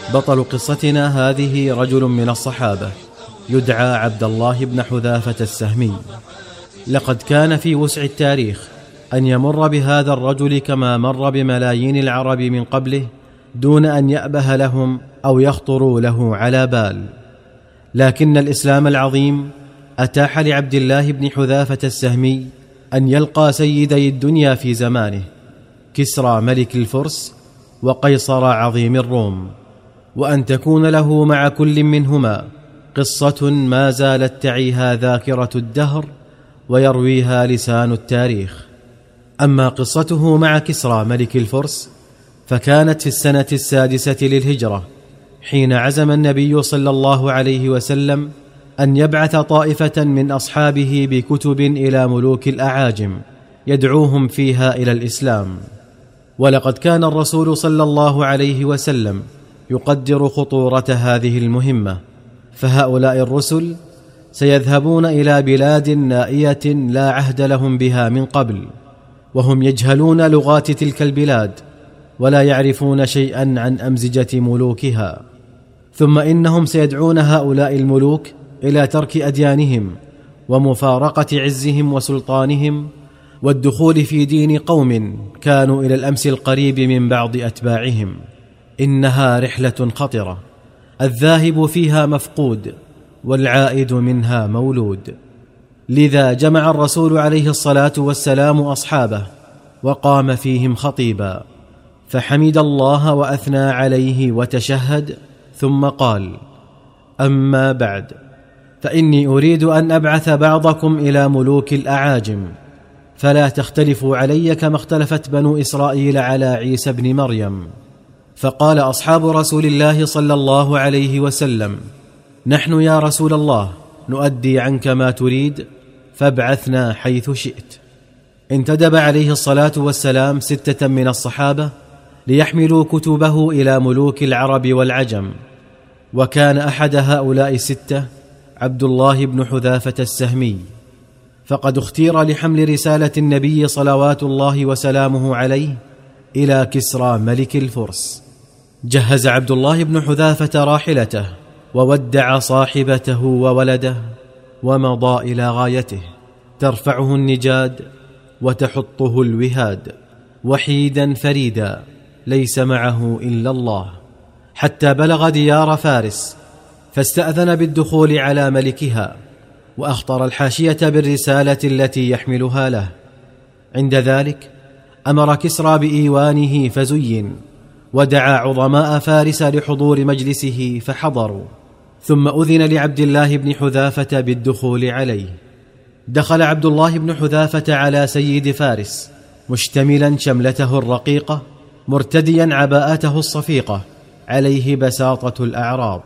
بطل قصتنا هذه رجل من الصحابة يدعى عبد الله بن حذافة السهمي. لقد كان في وسع التاريخ أن يمر بهذا الرجل كما مر بملايين العرب من قبله دون أن يأبه لهم أو يخطروا له على بال، لكن الإسلام العظيم أتاح لعبد الله بن حذافة السهمي أن يلقى سيدي الدنيا في زمانه، كسرى ملك الفرس وقيصر عظيم الروم، وأن تكون له مع كل منهما قصة ما زالت تعيها ذاكرة الدهر ويرويها لسان التاريخ. أما قصته مع كسرى ملك الفرس فكانت في السنة 6 للهجرة، حين عزم النبي صلى الله عليه وسلم أن يبعث طائفة من أصحابه بكتب إلى ملوك الأعاجم يدعوهم فيها إلى الإسلام. ولقد كان الرسول صلى الله عليه وسلم يقدر خطورة هذه المهمة، فهؤلاء الرسل سيذهبون إلى بلاد نائية لا عهد لهم بها من قبل، وهم يجهلون لغات تلك البلاد ولا يعرفون شيئا عن أمزجة ملوكها، ثم إنهم سيدعون هؤلاء الملوك إلى ترك أديانهم ومفارقة عزهم وسلطانهم والدخول في دين قوم كانوا إلى الأمس القريب من بعض أتباعهم. إنها رحلة خطرة، الذاهب فيها مفقود والعائد منها مولود. لذا جمع الرسول عليه الصلاة والسلام أصحابه وقام فيهم خطيبا، فحمد الله وأثنى عليه وتشهد، ثم قال: أما بعد، فإني أريد أن أبعث بعضكم إلى ملوك الأعاجم، فلا تختلفوا علي كما اختلفت بنو إسرائيل على عيسى بن مريم. فقال أصحاب رسول الله صلى الله عليه وسلم: نحن يا رسول الله نؤدي عنك ما تريد، فابعثنا حيث شئت. انتدب عليه الصلاة والسلام 6 من الصحابة ليحملوا كتبه إلى ملوك العرب والعجم، وكان أحد هؤلاء 6 عبد الله بن حذافة السهمي، فقد اختير لحمل رسالة النبي صلوات الله وسلامه عليه إلى كسرى ملك الفرس. جهز عبد الله بن حذافة راحلته وودع صاحبته وولده، ومضى إلى غايته ترفعه النجاد وتحطه الوهاد، وحيدا فريدا ليس معه إلا الله، حتى بلغ ديار فارس، فاستأذن بالدخول على ملكها، وأخطر الحاشية بالرسالة التي يحملها له. عند ذلك أمر كسرى بإيوانه فزين، ودعا عظماء فارس لحضور مجلسه فحضروا، ثم أذن لعبد الله بن حذافة بالدخول عليه. دخل عبد الله بن حذافة على سيد فارس مشتملا شملته الرقيقة، مرتديا عباءته الصفيقة عليه بساطة الأعراب،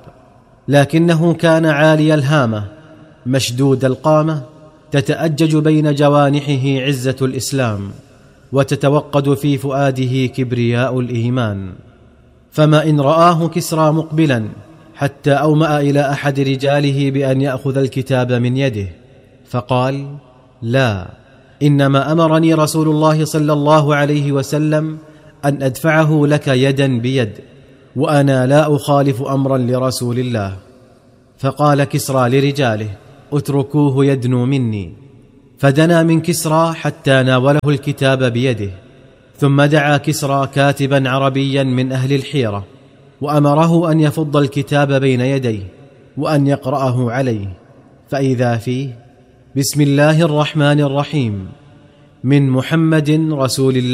لكنه كان عالي الهامة مشدود القامة، تتأجج بين جوانحه عزة الإسلام، وتتوقد في فؤاده كبرياء الإيمان. فما إن رآه كسرى مقبلا حتى أومأ إلى أحد رجاله بأن يأخذ الكتاب من يده، فقال: لا، إنما أمرني رسول الله صلى الله عليه وسلم أن أدفعه لك يدا بيد، وأنا لا أخالف أمرا لرسول الله. فقال كسرى لرجاله: اتركوه يدنو مني. فدنا من كسرى حتى ناوله الكتاب بيده، ثم دعا كسرى كاتبا عربيا من أهل الحيرة، وأمره أن يفض الكتاب بين يديه وأن يقرأه عليه، فإذا فيه: بسم الله الرحمن الرحيم، من محمد رسول الله